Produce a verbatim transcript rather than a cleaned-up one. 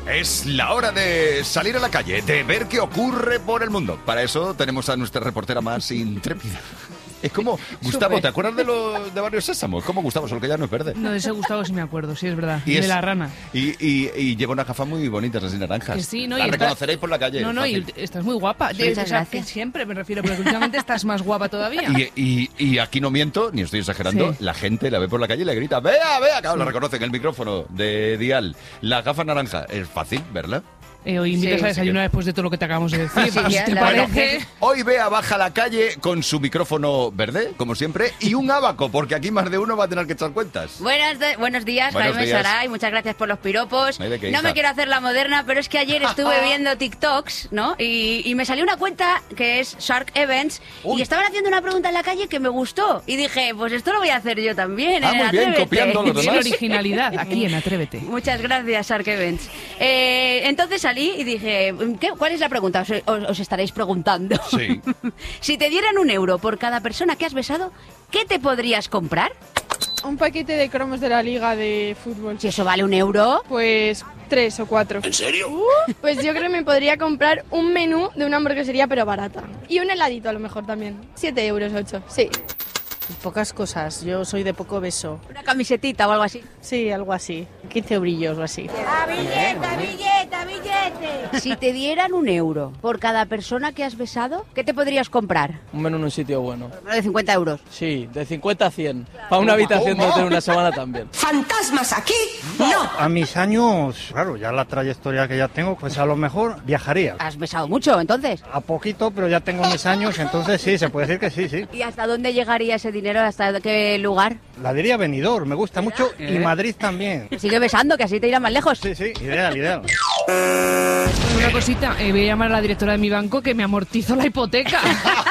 Es la hora de salir a la calle, de ver qué ocurre por el mundo. Para eso tenemos a nuestra reportera más intrépida. Es como, Gustavo, ¿te acuerdas de los de Barrio Sésamo? Es como Gustavo, solo que ya no es verde. No, de ese Gustavo sí me acuerdo, sí es verdad. Y de es, la rana. Y, y, y lleva unas gafas muy bonitas, así naranjas. Que sí, ¿no? Las y reconoceréis está... por la calle. No, no, fácil. y estás muy guapa. Sí, de, muchas o sea, gracias. que siempre me refiero, pero últimamente estás más guapa todavía. Y, y, y aquí no miento, ni estoy exagerando, Sí. la gente la ve por la calle y le grita, ¡vea, vea! Claro, la reconoce en el micrófono de Dial. Las gafas naranjas, es fácil verla. Eh, hoy invitas Sí, a desayunar después de todo lo que te acabamos de decir. Sí, ¿Te ya, la parece? verdad. Hoy Bea baja a la calle con su micrófono verde, como siempre, y un abaco, porque aquí más de uno va a tener que echar cuentas. Buenas de- buenos días, Buenos Jaime días. Saray, muchas gracias por los piropos. No hay de qué, No hija. me quiero hacer la moderna, pero es que ayer estuve viendo TikToks, ¿no? Y, y me salió una cuenta que es Shark Events Uy. y estaban haciendo una pregunta en la calle que me gustó. Y dije, pues esto lo voy a hacer yo también. Ah, en muy bien, Atrévete. copiando los Bien demás. originalidad, aquí en Atrévete. Muchas gracias, Shark Events. Eh, entonces salí y dije, ¿qué, ¿cuál es la pregunta? Os, os- os estaréis preguntando. Sí. Si te dieran un euro por cada persona que has besado, ¿qué te podrías comprar? Un paquete de cromos de la liga de fútbol. Si eso vale un euro. Pues tres o cuatro. ¿En serio? pues yo creo que me podría comprar un menú de una hamburguesería pero barata. Y un heladito a lo mejor también. Siete euros, ocho. Sí. Pocas cosas, yo soy de poco beso. Una camisetita o algo así. Sí, algo así, quince brillos o así. ¡Billeta, billeta, billete! Si te dieran un euro por cada persona que has besado, ¿qué te podrías comprar? Un menú en un sitio bueno. De cincuenta euros. Sí, de cincuenta a cien. Para una habitación de hotel una semana también. ¿Fantasmas aquí? No. A mis años, claro, ya la trayectoria que ya tengo, pues a lo mejor viajaría. ¿Has besado mucho, entonces? A poquito, pero ya tengo mis años, entonces sí, se puede decir que sí, sí. ¿Y hasta dónde llegaría ese dinero? ¿Hasta qué lugar? La diría Benidorm, me gusta mucho, y Madrid también. Sigue besando, que así te irá más lejos. Sí, sí, ideal, ideal. Una cosita, eh, voy a llamar a la directora de mi banco que me amortizo la hipoteca.